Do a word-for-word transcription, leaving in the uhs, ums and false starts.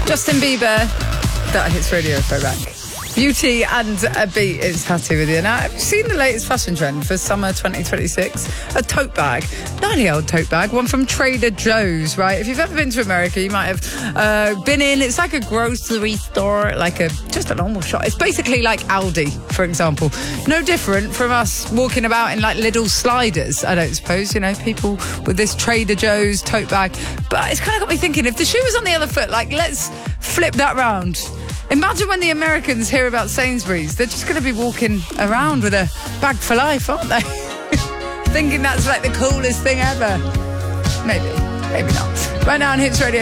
Justin Bieber, that hits radio throwback. Beauty and a beat is Hattie with you. Now, have you seen the latest fashion trend for summer twenty twenty-six? A tote bag. Ninety old tote bag, one from Trader Joe's, right? If you've ever been to America, you might have uh, been in. It's like a grocery store, like a just a normal shop. It's basically like Aldi, for example. No different from us walking about in like little sliders, I don't suppose, you know, people with this Trader Joe's tote bag. But it's kind of got me thinking, if the shoe was on the other foot, like, let's flip that round. Imagine when the Americans hear about Sainsbury's, they're just going to be walking around with a bag for life, aren't they? Thinking that's like the coolest thing ever. Maybe, maybe not. Right now on Hits Radio.